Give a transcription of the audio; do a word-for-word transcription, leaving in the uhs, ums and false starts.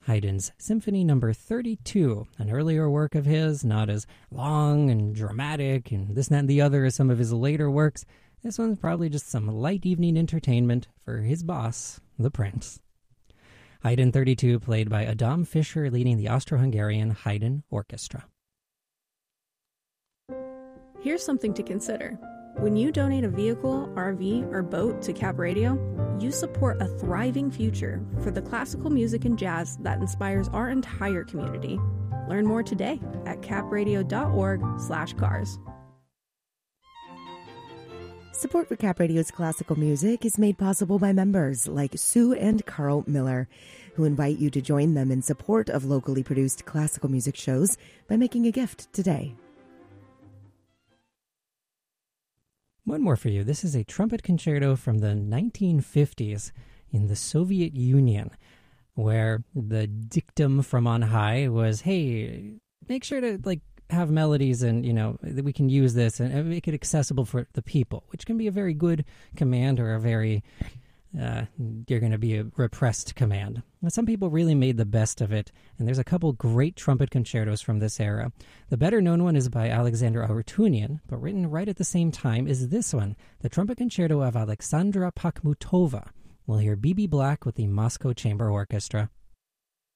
Haydn's Symphony Number thirty-two, an earlier work of his, not as long and dramatic and this, that, and the other as some of his later works. This one's probably just some light evening entertainment for his boss, the Prince. Haydn thirty-two, played by Adam Fischer, leading the Austro-Hungarian Haydn Orchestra. Here's something to consider. When you donate a vehicle, R V, or boat to Cap Radio, you support a thriving future for the classical music and jazz that inspires our entire community. Learn more today at capradio.org slash cars. Support for Cap Radio's classical music is made possible by members like Sue and Carl Miller, who invite you to join them in support of locally produced classical music shows by making a gift today. One more for you. This is a trumpet concerto from the nineteen fifties in the Soviet Union, where the dictum from on high was, hey, make sure to like have melodies and, you know, that we can use this and make it accessible for the people, which can be a very good command or a very, uh, you're going to be a repressed command. Some people really made the best of it, and there's a couple great trumpet concertos from this era. The better-known one is by Alexander Arutyunian, but written right at the same time is this one, the trumpet concerto of Alexandra Pakhmutova. We'll hear B B Black with the Moscow Chamber Orchestra.